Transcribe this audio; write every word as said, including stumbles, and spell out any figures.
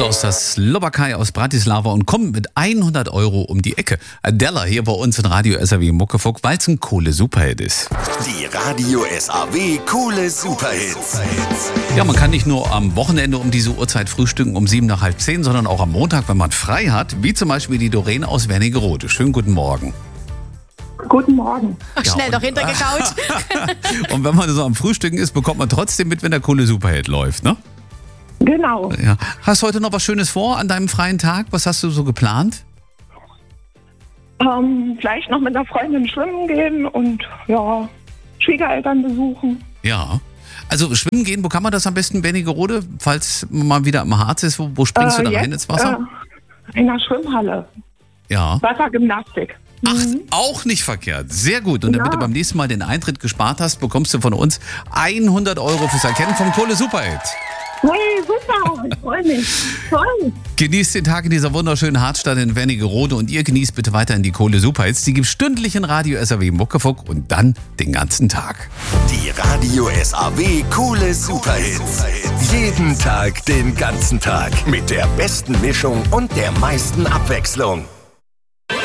kommt aus der Slowakei, aus Bratislava und kommt mit hundert Euro um die Ecke. Adela hier bei uns in Radio S A W Muckefuck, weil es ein coole Superhit ist. Die Radio S A W coole Superhits. Ja, man kann nicht nur am Wochenende um diese Uhrzeit frühstücken, um sieben nach halb zehn, sondern auch am Montag, wenn man frei hat, wie zum Beispiel die Doreen aus Wernigerode. Schönen guten Morgen. Guten Morgen. Ach, schnell Ja, doch hintergekaut. Und wenn man so am Frühstücken ist, bekommt man trotzdem mit, wenn der coole Superhit läuft, ne? Genau. Ja. Hast du heute noch was Schönes vor an deinem freien Tag? Was hast du so geplant? Ähm, vielleicht noch mit einer Freundin schwimmen gehen und ja, Schwiegereltern besuchen. Ja. Also schwimmen gehen, wo kann man das am besten, Wernigerode? Falls man mal wieder am Harz ist, wo, wo springst Äh, du da jetzt, rein ins Wasser? Äh, in der Schwimmhalle. Ja. Wassergymnastik. Ach, Mhm. auch nicht verkehrt. Sehr gut. Und damit Ja. du beim nächsten Mal den Eintritt gespart hast, bekommst du von uns hundert Euro fürs Erkennen vom Kohle Superhit. Hey, super, ich freue mich. Toll. Genießt den Tag in dieser wunderschönen Harzstadt in Wernigerode und ihr genießt bitte weiterhin die Kohle Superhits. Die gibt's stündlich in Radio S A W Muckefuck und dann den ganzen Tag. Die Radio S A W coole Superhits. Jeden Tag, den ganzen Tag. Mit der besten Mischung und der meisten Abwechslung.